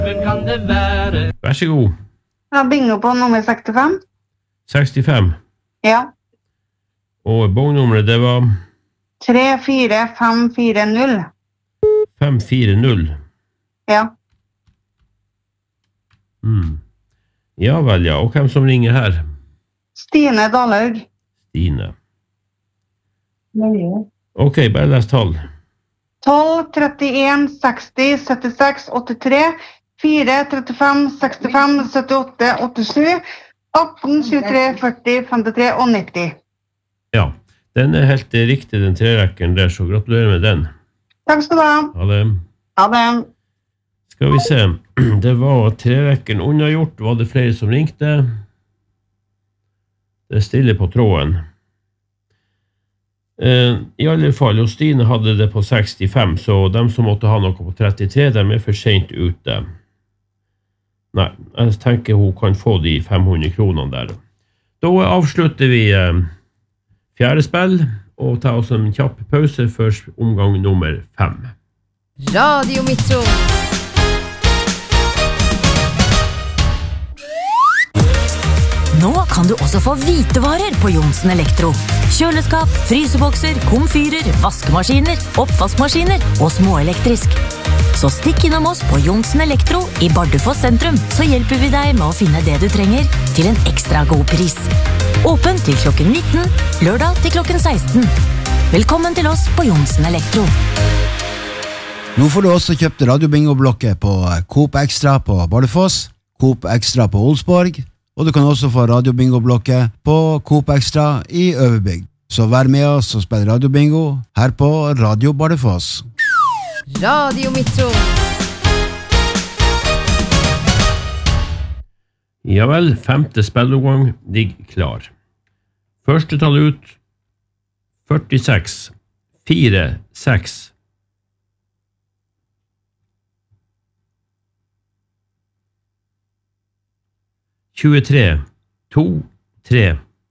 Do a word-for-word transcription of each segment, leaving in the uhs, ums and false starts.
Kan det være? Vær så god. Ja, bingo på nummer sekstifem. sekstifem? Ja. Og bongnummeret det var? tre fire fem fire null. fem fire null? Ja. Mm. Ja vel, ja. Og hvem som ringer her? Stine Dalhaug. Stine. Ok, bare les tall. tolv, trettien, seksti, syttiseks, åttitre, fire, trettifem, sekstifem, syttiåtte, åttisju, atten, tjuetre, førti, femtitre og nitti. Ja, den er helt riktig, den trerekken der, så gratulerer med den. Takk skal du ha. Ha det. Ha det. Skal vi se, det var trerekken unnagjort, var det flere som ringte? Det er stille på tråden. I alle fall, og Stine hadde det på sekstifem, så de som måtte ha noe på trettitre, de er for sent ute. Nei, jeg tenker hun kan få de fem hundre kronene der. Da avslutter vi fjerde spill, og tar oss en kjapp pause før omgang nummer fem. Radio Metro. Nå kan du også få hvitevarer på Johnsen Elektro. Kjøleskap, frysebokser, komfyrer, vaskemaskiner, oppvaskmaskiner og småelektrisk. Så stikk innom oss på Johnsen Elektro i Bardufoss sentrum, så hjelper vi deg med å finne det du trenger til en ekstra god pris. Åpen til klokken nitten, lørdag til klokken seksten. Velkommen til oss på Johnsen Elektro. Nå får du også kjøpt radiobingo-blokket på Coop Extra på Bardufoss, Coop Extra på Olsborg, og du kan også få radiobingo-blokket på Coop Extra i Øverbygd. Så vær med oss og spill radiobingo her på Radio Bardufoss. Radio Metro. Ja vel, femte spillomgang ligger klar. Første tall ut, førtiseks, fire, seks. tjuetre, to, tre.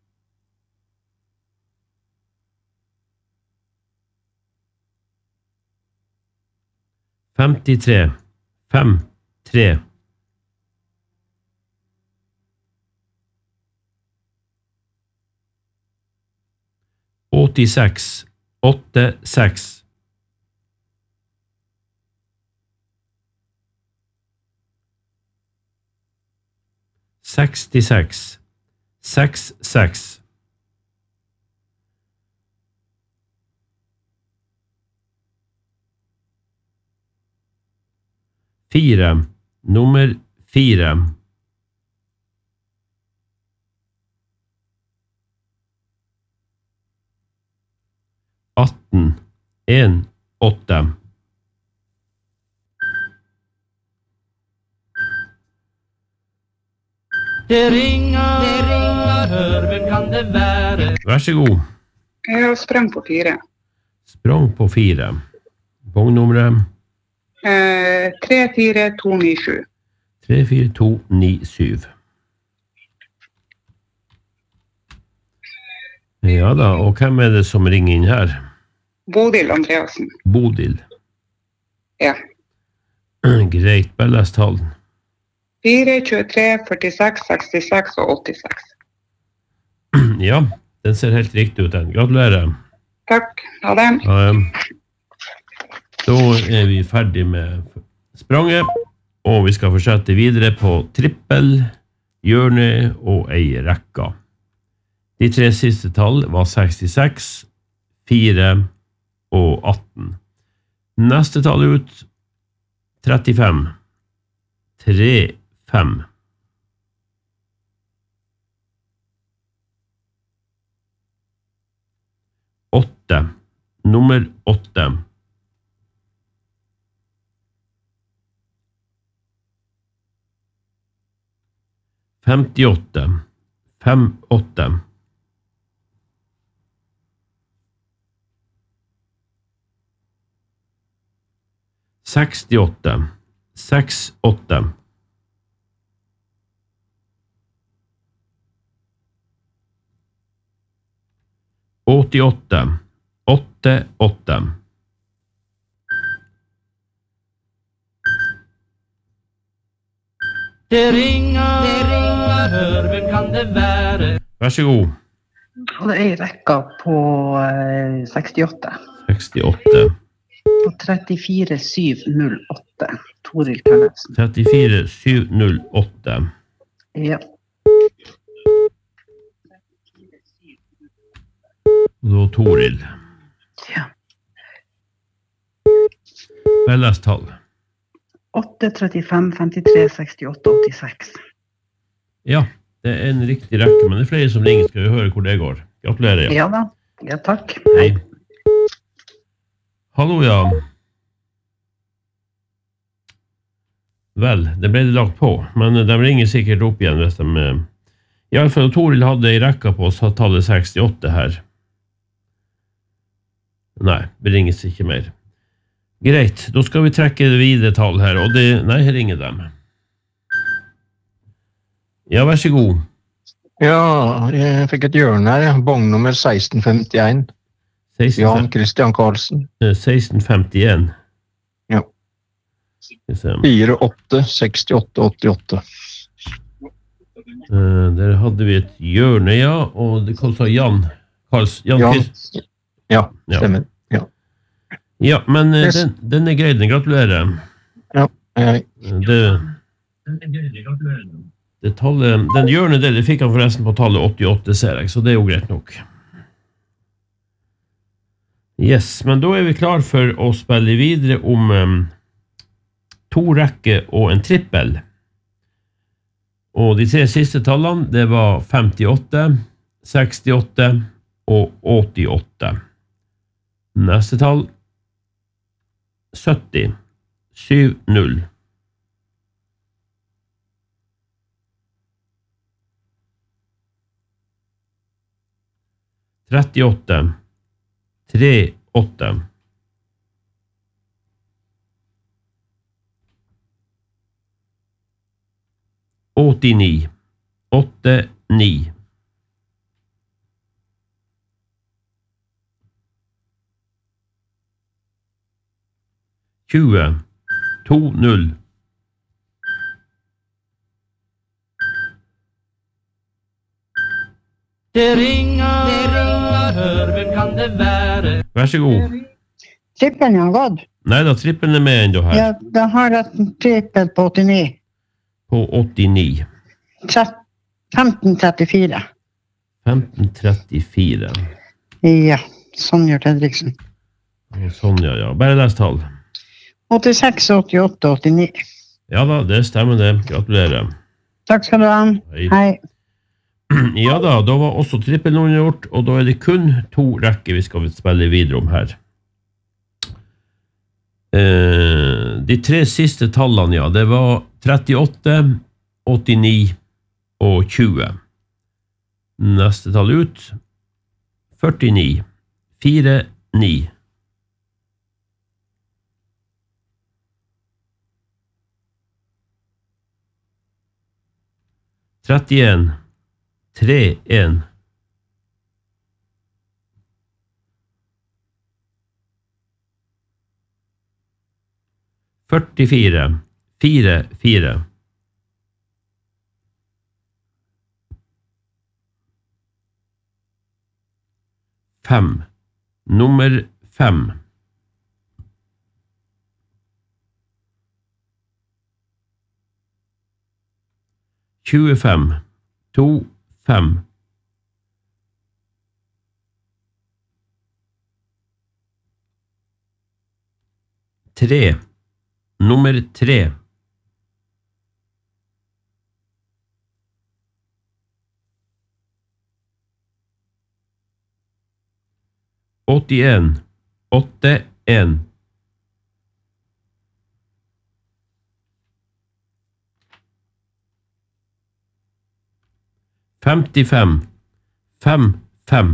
femtitre, fem, tre. åttiseks, åtte, seks. sekstiseks, seks, seks. Fire, nummer fire. atten, en, åtte. Det ringer, det ringer, hør, hvem kan det være? Vær så god. Jeg har sprang på fire. Sprang på fire. Bongnummeret? Eh, tre fire to ni sju. tre fire to ni syv. Ja da, og hvem er det som ringer inn her? Bodil Andreasen. Bodil. Ja. Greit, bellestallen. fire, tjuetre, førtiseks, sekstiseks og åttiseks. Ja, den ser helt riktig ut den. Gratulerer. Takk, ha det. Ja, da er vi ferdig med spranget, og vi skal fortsette videre på trippel, hjørne og ei rekka. De tre siste tall var sekstiseks, fire og atten. Neste tall ut, trettifem, tre, fem. Åtte, nummer åtte. Femtiåtte, fem, åtte. Sekstiåtte, seks, åtte. Åttiåtte, åtte, åtte. Det ringer, det ringer, hør, hvem kan det være? Vær så god. Og det er i rekka på eh, sekstiåtte. sekstiåtte. På trettifire syv null åtte. Toril Tønnesen. trettifire syv null åtte. Ja. Og da Toril. Ja. Vel lest tall. åtte, trettifem, femtitre, sekstiåtte, åttiseks. Ja, det er en riktig rekke, men det er flere som ringer. Skal vi høre hvor det går? Gratulerer. Ja, Ja da. Ja, takk. hei. Hallo, ja. Vel, det ble lagt på, men de ringer sikkert opp igjen hvis de... I alle fall, Toril hadde i rekka på oss, hadde tallet sekstiåtte her. Nei, det ringes ikke mer. Greit, da skal vi trekke det videre tall her, og det... Nei, her ringer dem. Ja, vær så god. Ja, jeg fikk et hjørne her, bong nummer seksten femtien. Jan Christian Karlsen. seksten femtien. Ja. fire åtte sekstiåtte åttiåtte. Uh, der hadde vi et hjørne, ja, og det kom så Jan Karls... Jan Jan, Christ... ja, stemmer. Ja, Ja, men uh, Yes. den, den er grei, den gratulerer. ja. Jeg, Det... Det tallet, den hjørnet der, det fikk han forresten på tallet åttiåtte, ser jeg, så det er jo greit nok. Yes, men da er vi klar for å spille videre om um, to rekker og en trippel. Og de tre siste tallene, det var femtiåtte, sekstiåtte og åttiåtte. Neste tall, sytti, syv null. trettiåtte, tre åtte. åttini, åtte ni. tjue, to null. Det ringer, det ringer, hør, hvem kan det være? Vær så god. Trippelen har gått. Nei da, trippelen er med enda her. Ja, da har jeg en trippel på åttini. På åttini. femten trettifire. femten trettifire. Ja, Sonja Tedriksen. Sånn, ja, ja. Bare les tall. åttiseks, åttiåtte, åttini. Ja da, det stemmer det. Gratulerer. Takk skal du ha. Hei. Hei. Ja da, da var også trippelen gjort, og da er det kun to rekker vi skal spille videre om her. Eh, de tre siste tallene, ja, det var trettiåtte, åttini og tjue. Neste tall ut, førtini, fire, ni. trettien, tre, en. førtifire, fire, fire. Fem. Nummer fem. tjuefem, to, fem. Tre. Nummer tre. åttien, åtte, en. femtifem, fem, fem.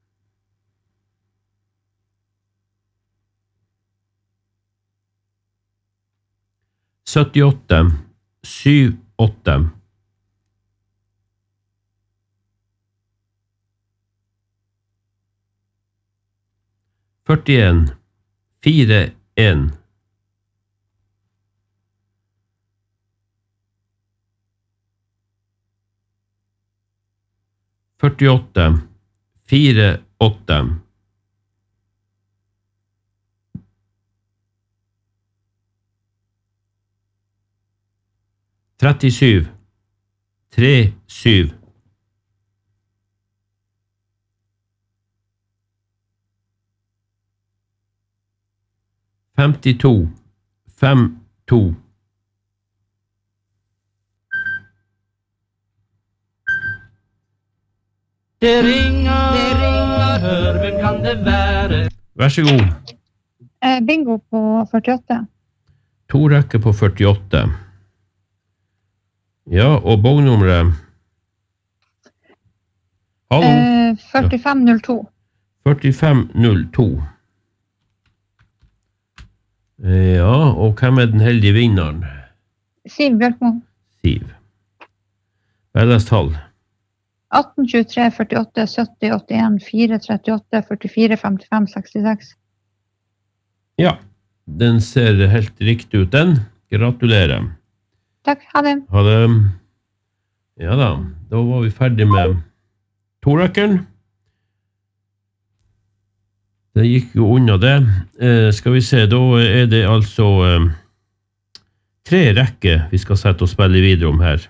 syttiåtte, syv, åtte. førtien, fire, en. førtiåtte, fire, åtte. trettisju, tre, syv. femtito, fem, to. Det ringer, det ringer, hør, hvem kan det være? Vær så god. Eh, bingo på førtiåtte. To rekker på førtiåtte. Ja, og bognummeret? Hallo? Eh, førtifem null to. førtifem null to. Ja, og hvem er den heldige vinneren? Siv Bjørkmo. Siv. Velges tall. atten, tjuetre, førtiåtte, sytti, åttien, fire, trettiåtte, førtifire, femtifem, sekstiseks. Ja, den ser helt riktig ut den. Gratulerer. Takk, ha det. Ha det. Ja da, da var vi ferdig med torekkeren. Det gikk jo unna det. Eh, skal vi se, da er det altså eh, tre rekker vi skal sette og spille videre om her.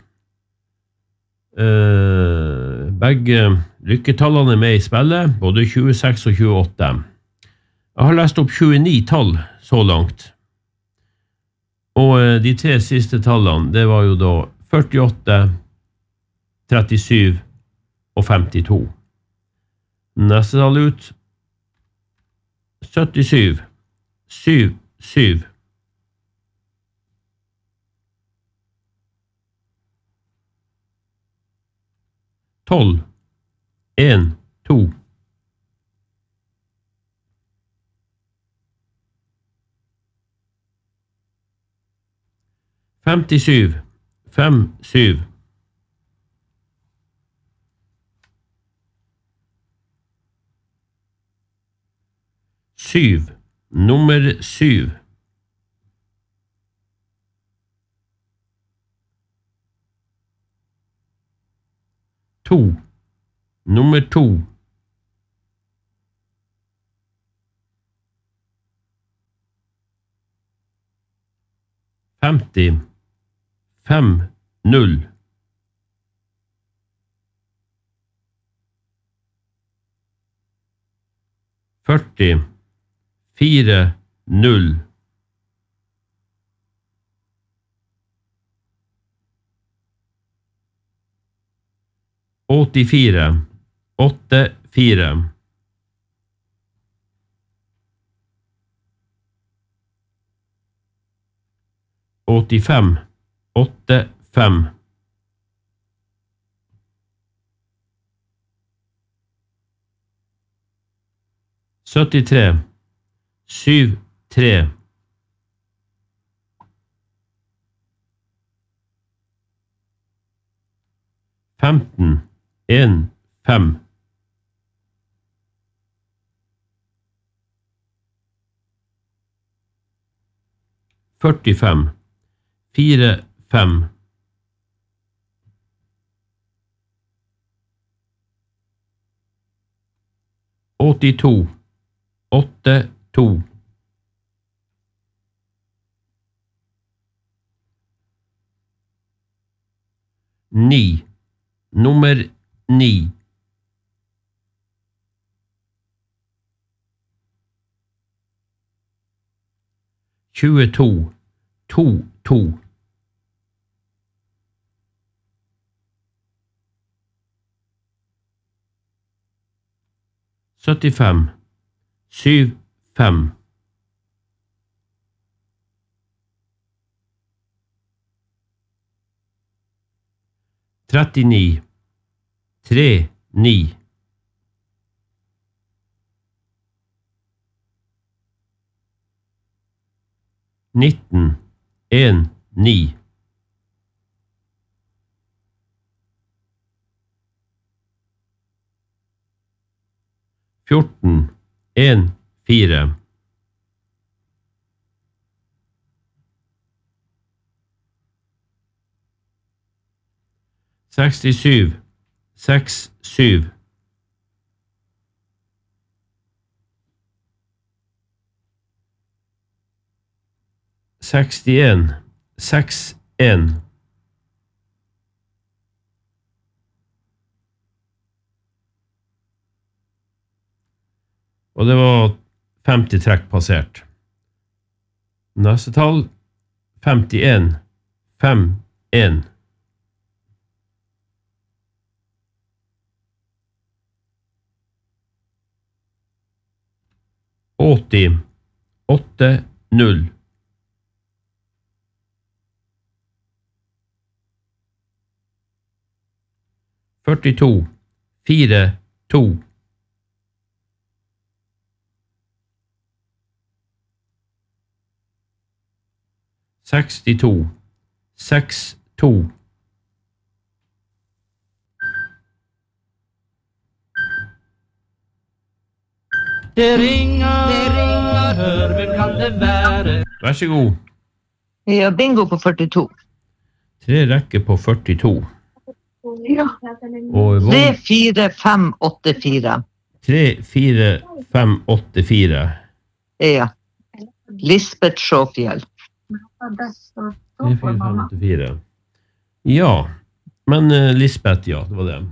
Uh, begge lykketallene er med i spillet, både tjueseks og tjueåtte. Jeg har lest opp tjueni tall så langt. Og uh, de tre siste tallene, det var jo da førtiåtte, trettisju og femtito. Neste tall ut syttisju, syv, syv. tolv, en, to. femtisju, fem, syv. Syv, nummer syv. To, nummer to. Femti, fem, null. Førti, fire, null. åttifire, åtte, fire. åttifem, åtte, fem. syttitre, syv, tre. femten, en, fem. førtifem, fire, fem. åttito, åtte, to. Ni, nummer ni. tjueto, to, to. syttifem, syv, fem. trettini, tre, ni. nitten, en, ni. fjorten, en, fire. sekstisju, seks, syv. sekstien, seks, en. Og det var femti trekk passert. Neste tall, femtien, fem, en. åtti, åtte, null. førtito, fire, to. sekstito, seks, to. Det ringer, det ringer, hør, hvem kan det være? Vær så god. Ja, bingo på førtito. Tre rekker på førtito. Ja. Og tre, fire, fem, åtte, fire. tre, fire, fem, åtte, fire. Ja. Lisbeth Sjåfjell. tre, fire, fem, åtte, fire. Ja, men uh, Lisbeth, ja, det var det.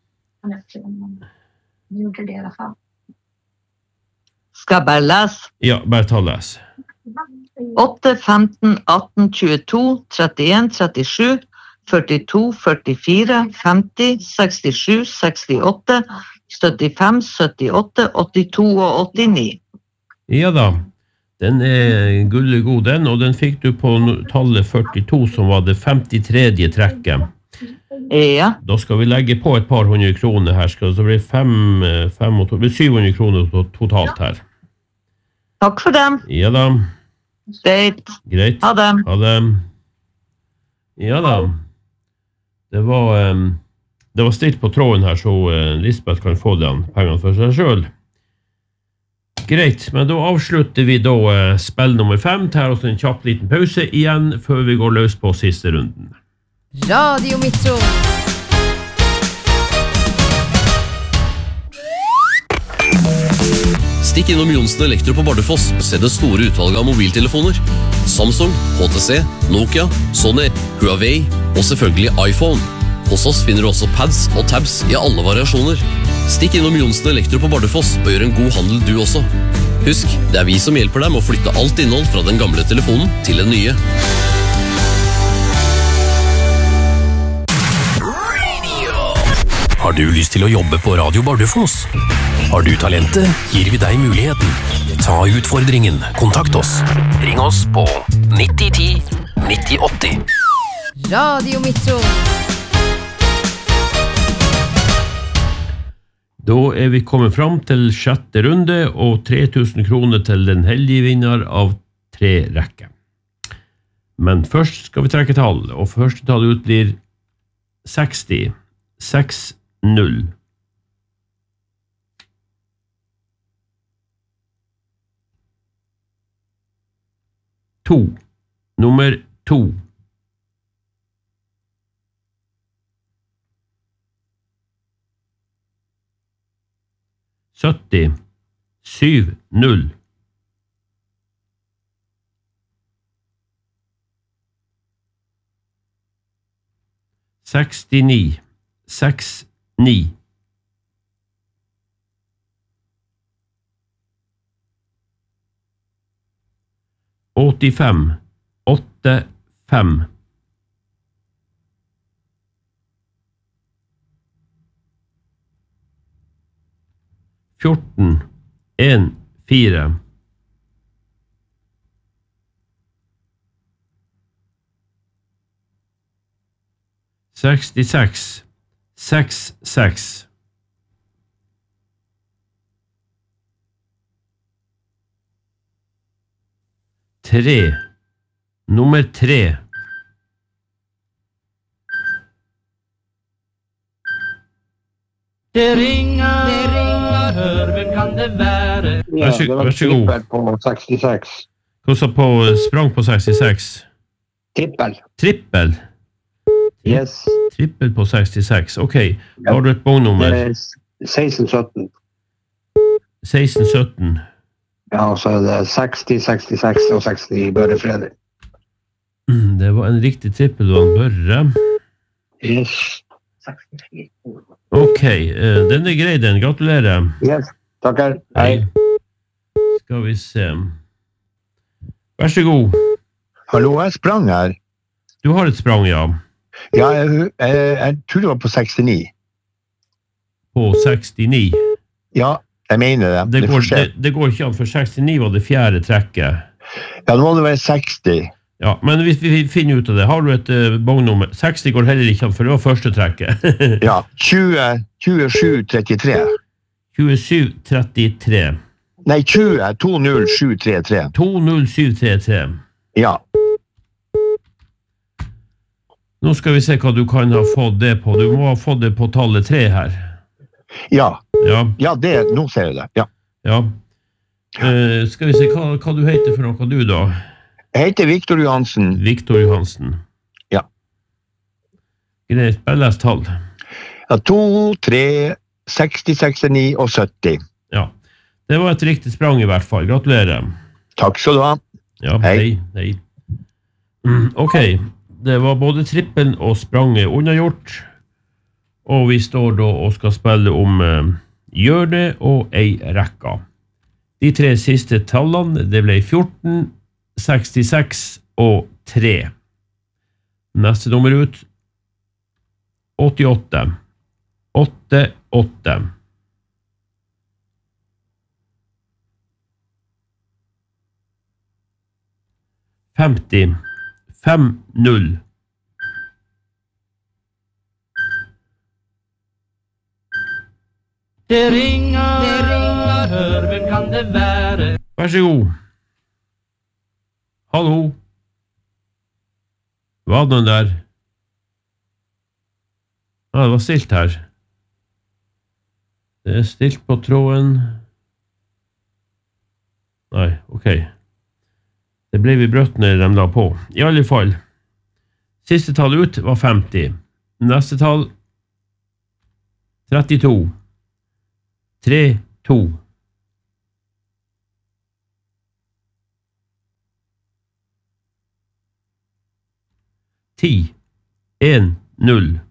Skal jeg bare lese? Ja, bare ta les. åtte, femten, atten, tjueto, trettien, trettisju, førtito, førtifire, femti, sekstisju, sekstiåtte, syttifem, syttiåtte, åttito og åttini. Ja da, den er gullig god den, og den fikk du på tallet førtito, som var det femtitredje trekket. Ja. Da skal vi legge på et par hundre kroner her, så det blir fem, fem og to, det blir syv hundre kroner totalt her. Takk for dem. Ja da. Greit. Greit. Ha dem. Ha dem. Ja da. Det var, um, det var stilt på tråden her, så uh, Lisbeth kan få den pengene for seg selv. Greit, men da avslutter vi da uh, spill nummer fem, tar oss en kjapp liten pause igjen, før vi går løs på siste runden. Radio Metro. Stikk innom Johnsen Elektro på Bardufoss og se det store utvalget av mobiltelefoner. Samsung, H T C, Nokia, Sony, Huawei og selvfølgelig iPhone. Hos oss finner du også pads og tabs i alle variasjoner. Stikk innom Johnsen Elektro på Bardufoss og gjør en god handel du også. Husk, det er vi som hjelper deg med å flytte alt innhold fra den gamle telefonen til den nye. Har du lyst til å jobbe på Radio Bardufoss? Har du talentet, gir vi deg muligheten. Ta utfordringen, kontakt oss. Ring oss på nitti ti nitti åtti. Radio Metro. Da er vi kommet fram til sjette runde, og tre tusen kroner til den heldige vinner av tre rekker. Men først skal vi trekke tall, og første tall ut blir seksti, seks, null. To. Nummer to. sytti, syv, null. sekstini, seks, ni. åttifem, åtte, fem. fjorten, en, fire. sekstiseks, seks, seks. Tre. Nummer tre. Det ringer, det ringer, hør, hvem kan det være? Vær så, vær så god. På sekstiseks. Hva sa på sprang på sekstiseks? Trippel. Trippel. Yes. Trippel på sekstiseks. Ok, da har du et bongnummer. seksten sytten. seksten sytten. Ja, og så er det seksti, sekstiseks og seksti Børre Fredrik. Det var en riktig trippel du han Børre. Yes. Ok, den er grei den. Gratulerer. Yes, takker. Hei. Skal vi se. Vær så god. Hallo, jeg sprang her. Du har et sprang, ja. Ja, jeg, jeg, jeg tror det var på sekstini. På sekstini? Ja, jeg mener det. Det, det, går, det, det går ikke an, for sekstini var det fjerde trekket. Ja, nå må det være seksti. Ja, men hvis vi finner ut av det, har du et uh, bongnummer? seksti går heller ikke an, for det var første trekket. Ja, tjue, tjuesju, trettitre. tjuesju, trettitre. Nei, tjue, to null sju tre tre. to null sju tre tre. Ja. Nå skal vi se hva du kan ha fått det på. Du må ha fått det på tallet tre her. Ja. Ja, ja det, nå ser jeg det, ja. Ja. Uh, skal vi se hva, hva du heter for noe du da? Jeg heter Victor Johansen. Victor Johansen. Ja. Greit, bare les tall. Ja, to, tre, seksti, sekstini og sytti. Ja, det var et riktig sprang i hvert fall. Gratulerer. Takk skal du ha. Ja, hei. Hei. Mm, ok, det var både trippen og spranget unnagjort. Og vi står da og skal spille om uh, hjørne og ei rekka. De tre siste tallene, det ble fjorten, sekstiseks og tre. Neste nummer ut. åttiåtte. åtte, åtte. femti. fem, null. Det ringer, det ringer, hør, hvem kan det være? Vær så god. Hallo? Hva er den der? Ja, det var stilt her. Det er stilt på tråden. Nei, ok. Det ble vi brøtt når de la på. I alle fall. Siste tall ut var femti. Neste tall trettito. tre, to. ti, en, null.